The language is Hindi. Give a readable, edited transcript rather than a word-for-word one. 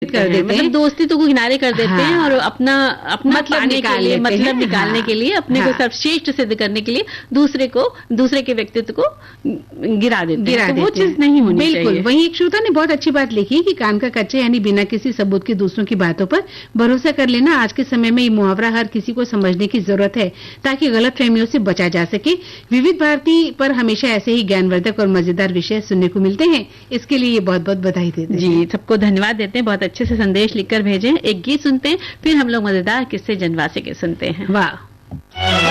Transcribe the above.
कर देते हैं, मतलब दोस्ती तो को किनारे कर देते हैं और अपना मतलब पाने के लिए, मतलब निकालने के लिए, अपने को सर्वश्रेष्ठ सिद्ध करने के लिए दूसरे के व्यक्तित्व को गिरा देते हैं। तो वो चीज नहीं होनी चाहिए। बिल्कुल। वहीं एक श्रोता ने बहुत अच्छी बात लिखी कि कान का कच्चा यानी बिना किसी सबूत के दूसरों की बातों पर भरोसा कर लेना। आज के समय में ये मुहावरा हर किसी को समझने की जरूरत है ताकि गलत फहमियों से बचा जा सके। विविध भारती पर हमेशा ऐसे ही ज्ञानवर्धक और मजेदार विषय सुनने को मिलते हैं, इसके लिए बहुत बहुत बधाई देते हैं। जी, सबको धन्यवाद देते हैं, बहुत अच्छे से संदेश लिखकर भेजे। एक गीत सुनते हैं, फिर हम लोग मजेदार किस्से जनवासे के सुनते हैं। वाह।